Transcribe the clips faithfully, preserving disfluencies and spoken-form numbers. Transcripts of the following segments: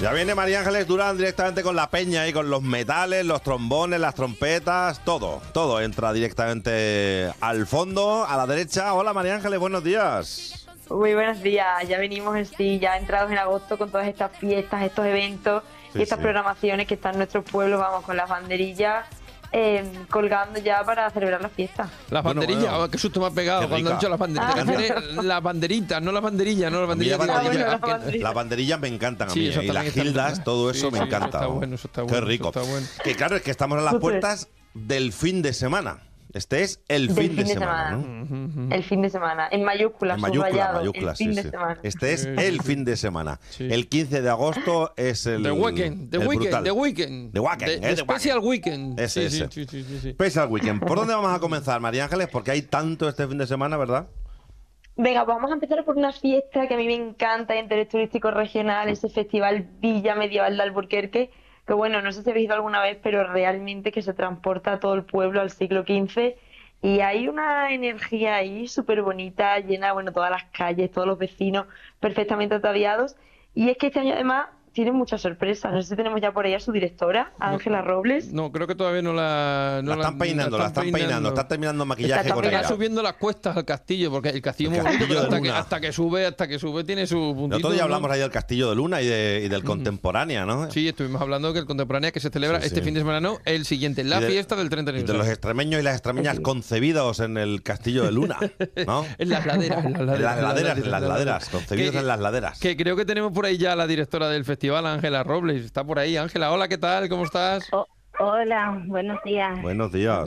Ya viene María Ángeles Durán directamente con la peña y con los metales, los trombones, las trompetas, todo, todo entra directamente al fondo, a la derecha. Hola María Ángeles, buenos días. Muy buenos días, ya venimos sí, ya entrados en agosto con todas estas fiestas, estos eventos Sí, y estas sí. programaciones que están en nuestros pueblos, vamos, con las banderillas eh, colgando ya para celebrar la fiesta. Las Bueno, banderillas, bueno. oh, qué susto me ha pegado Qué cuando han rica. dicho las banderitas. Ah. Canciones, las banderitas, no las banderillas, no las A mí banderillas. las digo, banderillas, bueno, las que- banderillas. las banderillas me encantan a Sí, mí, eso ¿eh? y también las está gildas, bien. todo Sí, eso me sí, encanta. eso está bueno, eso está Qué bueno, rico. eso está bueno. Que claro, es que estamos a las Súper. puertas del fin de semana. Este es el Del fin de semana, ¿no? Ujú. El fin de semana, en mayúsculas, En mayúsculas, subrayado, mayúsculas, el fin sí, de sí. semana. Este es Sí, el sí, sí. fin de semana. Sí. El quince de agosto es el The Weekend, The el Weekend, brutal. The Weekend. The Weekend, The- eh, The The Special Weekend. Weekend. Ese, Sí, sí, ese. sí, sí, sí, sí. Special Weekend. ¿Por dónde vamos a comenzar, María Ángeles? Porque hay tanto este fin de semana, ¿verdad? Venga, pues vamos a empezar por una fiesta que a mí me encanta, interés turístico regional, ese festival Villa Medieval de Alburquerque, que bueno, no sé si habéis ido alguna vez, pero realmente que se transporta a todo el pueblo al siglo quince y hay una energía ahí súper bonita, llena, bueno, todas las calles, todos los vecinos perfectamente ataviados. Y es que este año además tiene muchas sorpresas. No sé si tenemos ya por ahí a su directora, Ángela Robles. No, creo que todavía no la. No la están peinando, la están peinando, están terminando maquillaje Está con peinando. ella. Está subiendo las cuestas al castillo, porque el castillo El es muy bonito, castillo pero de hasta que, Luna. hasta que sube, hasta que sube tiene su El puntito. otro día ¿no? hablamos ahí del Castillo de Luna y, de, y del Contemporánea, ¿no? Sí, estuvimos hablando que el contemporánea que se celebra Sí, este sí. fin de semana, no, el siguiente, la Y de- fiesta del treinta Y de los aniversario. extremeños y las extremeñas concebidos en el Castillo de Luna, ¿no? En las laderas, en las En laderas. las laderas, en en las laderas, concebidos Que- en las laderas. Que creo que tenemos por ahí ya la directora del festival, Ángela Robles. Está por ahí, Ángela. Hola, ¿qué tal? ¿Cómo estás? Oh, hola, buenos días. Buenos días.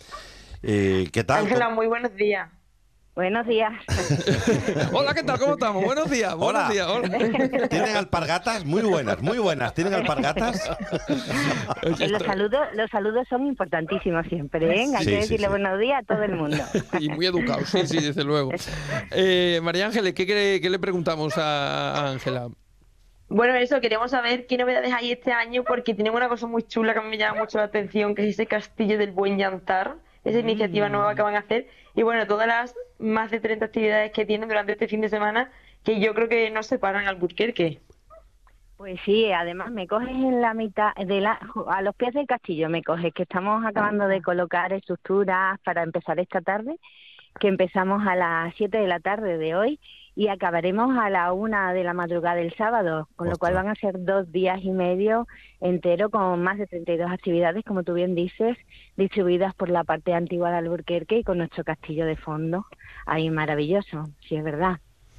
Eh, ¿Qué tal? Ángela, muy buenos días. Buenos días. Hola, ¿qué tal? ¿Cómo estamos? Buenos días, buenos Hola. días. Hola. ¿Tienen alpargatas? Muy buenas, muy buenas. ¿Tienen alpargatas? Eh, los saludos, los saludos son importantísimos siempre, ¿eh? Hay Sí, que sí, decirle sí. buenos días a todo el mundo. Y muy educado, sí, sí, desde luego. Eh, María Ángeles, ¿qué, cree- qué le preguntamos a a Ángela? Bueno, eso, queremos saber qué novedades hay este año porque tienen una cosa muy chula que a mí me llama mucho la atención, que es ese Castillo del Buen Llantar, esa iniciativa nueva que van a hacer. Y bueno, todas las más de treinta actividades que tienen durante este fin de semana, que yo creo que no se paran al Alburquerque. Pues sí, además me coges en la mitad, de la, a los pies del castillo me coges, que estamos acabando de colocar estructuras para empezar esta tarde, que empezamos a las siete de la tarde de hoy y acabaremos a la una de la madrugada del sábado, con lo cual Ostras. van a ser dos días y medio entero con más de treinta y dos actividades, como tú bien dices, distribuidas por la parte antigua de Alburquerque y con nuestro castillo de fondo. Ahí maravilloso, sí es verdad.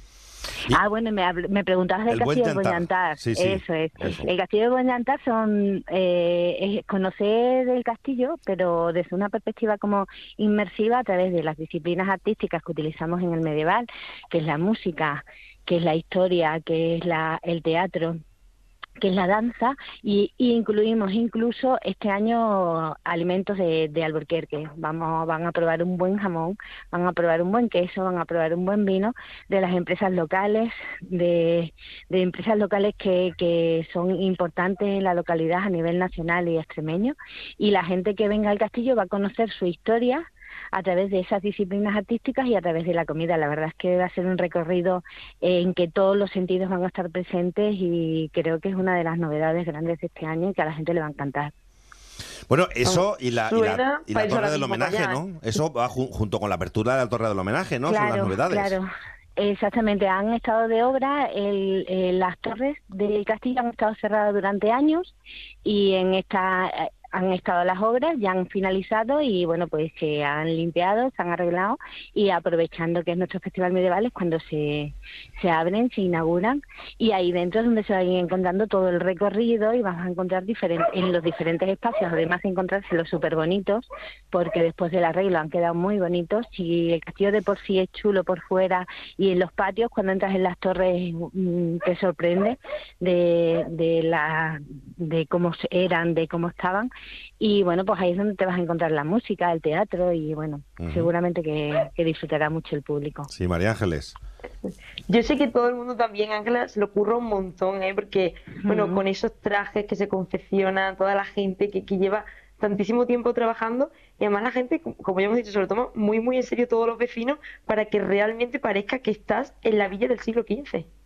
Y- Ah, bueno, me, habl- me preguntabas del El Buen castillo de Buen Llantar. Llantar. Sí, sí, Eso es. eso. El castillo de Buen Llantar son eh, es conocer el castillo, pero desde una perspectiva como inmersiva a través de las disciplinas artísticas que utilizamos en el medieval, que es la música, que es la historia, que es la, el teatro, que es la danza, y, y incluimos incluso este año alimentos de, de Alburquerque. Vamos, van a probar un buen jamón, van a probar un buen queso, van a probar un buen vino de las empresas locales, de, de empresas locales que, que son importantes en la localidad a nivel nacional y extremeño, y la gente que venga al castillo va a conocer su historia a través de esas disciplinas artísticas y a través de la comida. La verdad es que va a ser un recorrido en que todos los sentidos van a estar presentes y creo que es una de las novedades grandes de este año y que a la gente le va a encantar. Bueno, eso y la, y la, Suena y la para ir Torre ahora del mismo Homenaje, para allá, ¿no? Eso va ju- junto con la apertura de la Torre del Homenaje, ¿no? Son Claro, las novedades. claro. Exactamente, han estado de obra, el, eh, las torres del castillo han estado cerradas durante años y en esta eh, han estado las obras, ya han finalizado y bueno, pues se han limpiado, se han arreglado y aprovechando que es nuestro festival medieval es cuando se, se abren, se inauguran y ahí dentro es donde se va a ir encontrando todo el recorrido y vamos a encontrar diferentes, en los diferentes espacios, además de encontrarse los súper bonitos, porque después del arreglo han quedado muy bonitos y el castillo de por sí es chulo por fuera y en los patios cuando entras en las torres mmm, te sorprende de, de, la, de cómo eran, de cómo estaban. Y bueno, pues ahí es donde te vas a encontrar la música, el teatro y bueno, Ujú. seguramente que, que disfrutará mucho el público. Sí, María Ángeles. Yo sé que todo el mundo también, Ángela, se lo ocurre un montón, ¿eh? Porque, bueno, Ujú. con esos trajes que se confeccionan, toda la gente que, que lleva tantísimo tiempo trabajando y además la gente, como como ya hemos dicho, se lo toma muy, muy en serio todos los vecinos para que realmente parezca que estás en la villa del siglo quince.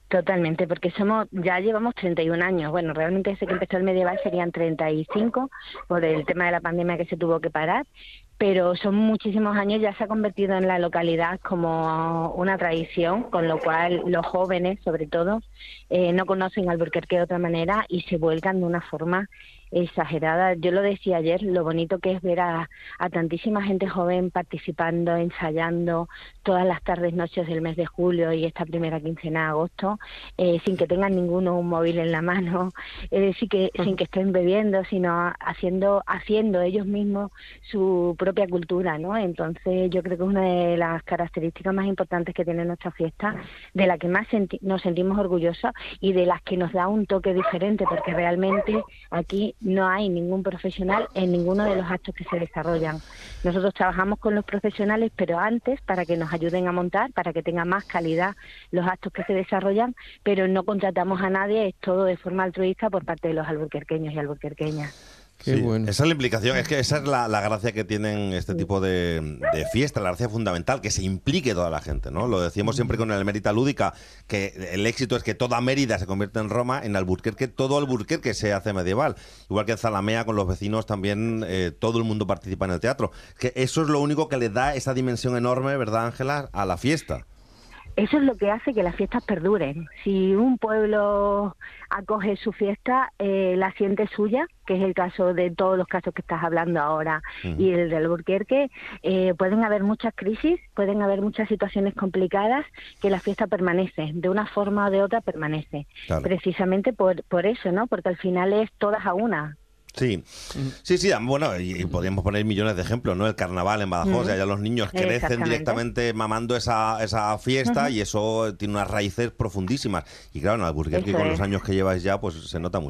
Totalmente, porque somos ya llevamos treinta y un años. Bueno, realmente desde que empezó el medieval serían treinta y cinco por el tema de la pandemia que se tuvo que parar, pero son muchísimos años, ya se ha convertido en la localidad como una tradición, con lo cual los jóvenes, sobre todo, eh, no conocen Alburquerque de otra manera y se vuelcan de una forma exagerada. Yo lo decía ayer, lo bonito que es ver a, a tantísima gente joven participando, ensayando todas las tardes, noches del mes de julio y esta primera quincena de agosto, eh, sin que tengan ninguno un móvil en la mano, eh, sí que, sin que estén bebiendo, sino haciendo, haciendo ellos mismos su propia cultura, ¿no? Entonces yo creo que es una de las características más importantes que tiene nuestra fiesta, de la que más senti- nos sentimos orgullosos y de las que nos da un toque diferente, porque realmente aquí no hay ningún profesional en ninguno de los actos que se desarrollan. Nosotros trabajamos con los profesionales, pero antes para que nos ayuden a montar, para que tenga más calidad los actos que se desarrollan, pero no contratamos a nadie, es todo de forma altruista por parte de los alburquerqueños y alburquerqueñas. Qué Sí, bueno. esa es la implicación, es que esa es la, la gracia que tienen este tipo de, de fiestas, la gracia fundamental, que se implique toda la gente, ¿no? Lo decíamos siempre con el Mérida Lúdica, que el éxito es que toda Mérida se convierte en Roma, en Alburquerque todo Alburquerque se hace medieval. Igual que en Zalamea con los vecinos también eh, todo el mundo participa en el teatro. Que eso es lo único que le da esa dimensión enorme, ¿verdad, Ángela?, a la fiesta. Eso es lo que hace que las fiestas perduren. Si un pueblo acoge su fiesta, eh, la siente suya, que es el caso de todos los casos que estás hablando ahora, uh-huh. y el de Alburquerque, eh, pueden haber muchas crisis, pueden haber muchas situaciones complicadas, que la fiesta permanece, de una forma o de otra permanece. Claro. Precisamente por, por eso, ¿no? Porque al final es todas a una. Sí, sí, sí, bueno, y, y podríamos poner millones de ejemplos, ¿no? El carnaval en Badajoz, mm. ya los niños crecen directamente mamando esa, esa fiesta uh-huh. y eso tiene unas raíces profundísimas. Y claro, en Alburquerque con los años que lleváis ya, pues se nota mucho.